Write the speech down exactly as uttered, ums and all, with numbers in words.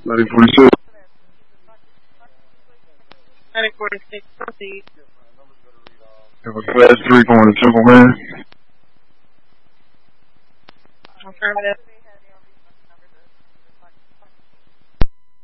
ninety forty-six. ninety forty-six, proceed. Have a class three going to Temple, man. Affirmative.